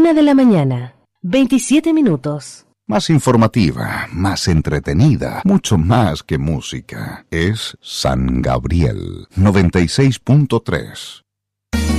1:00 a.m, 27 minutos. Más informativa, más entretenida, mucho más que música. Es San Gabriel 96.3.